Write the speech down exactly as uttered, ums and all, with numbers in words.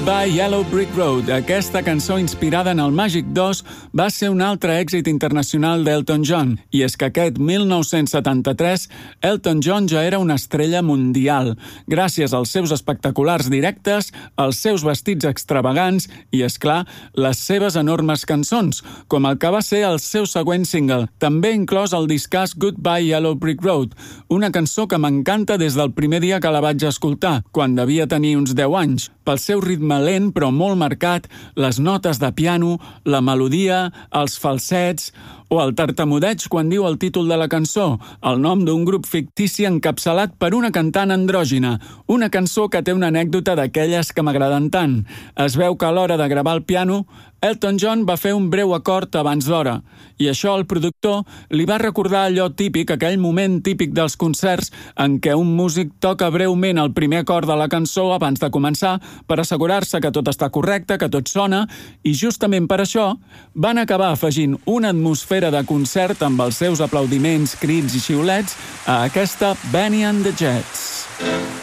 By Yellow Brick Road. Aquesta cançó inspirada en el Màgic dos va ser un altre èxit internacional d'Elton John, i és que aquest mil nou-cents setanta-tres Elton John ja era una estrella mundial, gràcies als seus espectaculars directes, als seus vestits extravagants i, és clar, les seves enormes cançons, com el que va ser el seu següent single, també inclòs el discàs Goodbye Yellow Brick Road, una cançó que m'encanta des del primer dia que la vaig escoltar, quan devia tenir uns deu anys, pel seu ritme lent però molt marcat, les notes de piano, la melodia, els falsets o el tartamudeig quan diu el títol de la cançó, el nom d'un grup fictici encapçalat per una cantant andrògina, una cançó que té una anècdota d'aquelles que m'agraden tant. Es veu que a l'hora de gravar el piano, Elton John va fer un breu acord abans d'hora, i això al productor li va recordar allò típic, aquell moment típic dels concerts en què un músic toca breument el primer acord de la cançó abans de començar per assegurar-se que tot està correcte, que tot sona, i justament per això van acabar afegint una atmosfera de concert amb els seus aplaudiments, crits i xiulets a aquesta Benny and the Jets.